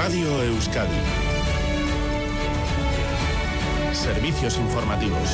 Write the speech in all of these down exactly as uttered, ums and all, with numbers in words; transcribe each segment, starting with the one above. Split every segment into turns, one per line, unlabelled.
Radio Euskadi. Servicios informativos.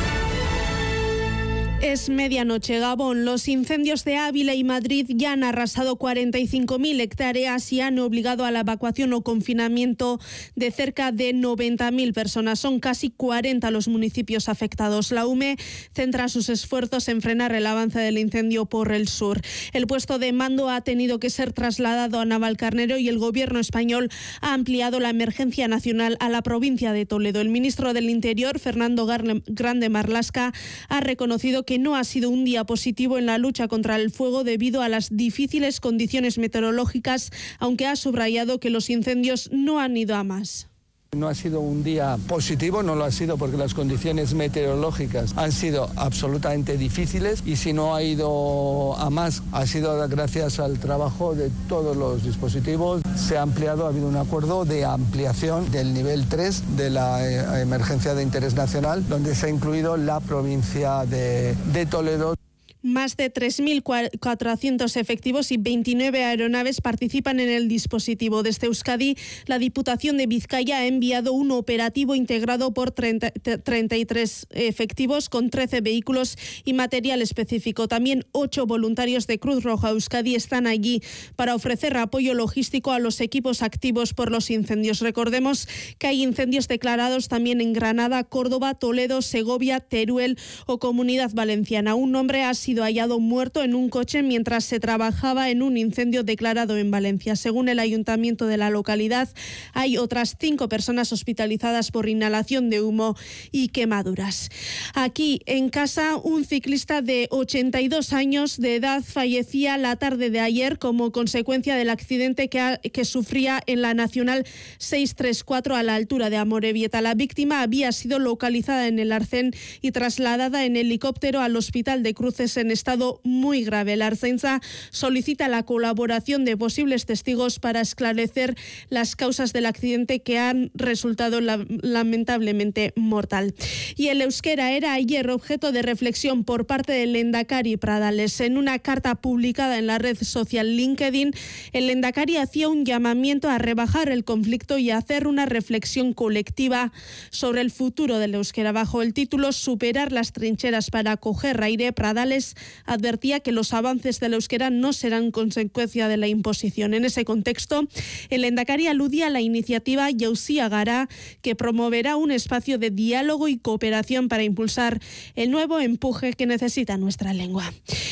Es medianoche, Gabón. Los incendios de Ávila y Madrid ya han arrasado cuarenta y cinco mil hectáreas y han obligado a la evacuación o confinamiento de cerca de noventa mil personas. Son casi cuarenta los municipios afectados. La U M E centra sus esfuerzos en frenar el avance del incendio por el sur. El puesto de mando ha tenido que ser trasladado a Navalcarnero y el gobierno español ha ampliado la emergencia nacional a la provincia de Toledo. El ministro del Interior, Fernando Grande Marlaska, ha reconocido que no ha sido un día positivo en la lucha contra el fuego debido a las difíciles condiciones meteorológicas, aunque ha subrayado que los incendios no han ido a más.
No ha sido un día positivo, no lo ha sido porque las condiciones meteorológicas han sido absolutamente difíciles y si no ha ido a más ha sido gracias al trabajo de todos los dispositivos. Se ha ampliado, ha habido un acuerdo de ampliación del nivel tres de la emergencia de interés nacional, donde se ha incluido la provincia de, de Toledo.
Más de tres mil cuatrocientos efectivos y veintinueve aeronaves participan en el dispositivo. Desde Euskadi, la Diputación de Vizcaya ha enviado un operativo integrado por treinta, treinta y tres efectivos con trece vehículos y material específico. También ocho voluntarios de Cruz Roja Euskadi están allí para ofrecer apoyo logístico a los equipos activos por los incendios. Recordemos que hay incendios declarados también en Granada, Córdoba, Toledo, Segovia, Teruel o Comunidad Valenciana. Un hombre ha sido hallado muerto en un coche mientras se trabajaba en un incendio declarado en Valencia. Según el ayuntamiento de la localidad, hay otras cinco personas hospitalizadas por inhalación de humo y quemaduras. Aquí, en casa, un ciclista de ochenta y dos años de edad fallecía la tarde de ayer como consecuencia del accidente que, ha, que sufría en la Nacional seiscientos treinta y cuatro a la altura de Amorebieta. La víctima había sido localizada en el Arcén y trasladada en helicóptero al Hospital de Cruces en estado muy grave. La Ertzaintza solicita la colaboración de posibles testigos para esclarecer las causas del accidente que han resultado la, lamentablemente mortal. Y el euskera era ayer objeto de reflexión por parte del Lehendakari Pradales. En una carta publicada en la red social LinkedIn, el Lehendakari hacía un llamamiento a rebajar el conflicto y a hacer una reflexión colectiva sobre el futuro del euskera. Bajo el título Superar las trincheras para coger aire, Pradales advertía que los avances del euskera no serán consecuencia de la imposición. En ese contexto, el Lehendakari aludía a la iniciativa Jauzia Gara, que promoverá un espacio de diálogo y cooperación para impulsar el nuevo empuje que necesita nuestra lengua.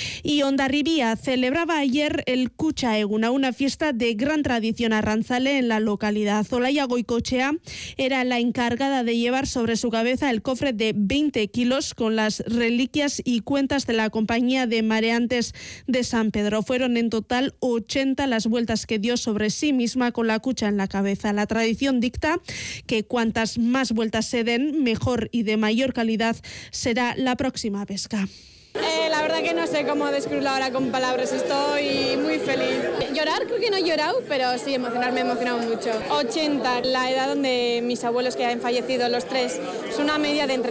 Y Hondarribia celebraba ayer el Kutxa Eguna, una fiesta de gran tradición arrantzale en la localidad. Olaya Goikochea era la encargada de llevar sobre su cabeza el cofre de veinte kilos con las reliquias y cuentas de la compañía de mareantes de San Pedro. Fueron en total ochenta las vueltas que dio sobre sí misma con la cucha en la cabeza. La tradición dicta que cuantas más vueltas se den, mejor y de mayor calidad será la próxima pesca.
Eh, la verdad que no sé cómo describirlo ahora con palabras, estoy muy feliz. Llorar creo que no he llorado, pero sí emocionar me ha emocionado mucho. ochenta, la edad donde mis abuelos que han fallecido los tres, es una media de entre